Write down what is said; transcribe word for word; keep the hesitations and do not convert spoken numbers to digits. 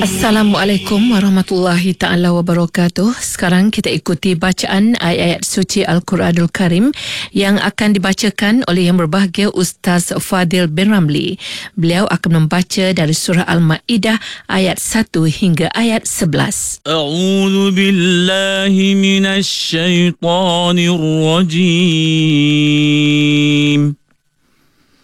Assalamualaikum warahmatullahi ta'ala wabarakatuh. Sekarang kita ikuti bacaan ayat-ayat suci Al-Quranul Karim yang akan dibacakan oleh Yang Berbahagia Ustaz Fadil bin Ramli. Beliau akan membaca dari surah Al-Ma'idah ayat satu hingga ayat sebelas. A'udzu billahi minasy syaithanir rajim.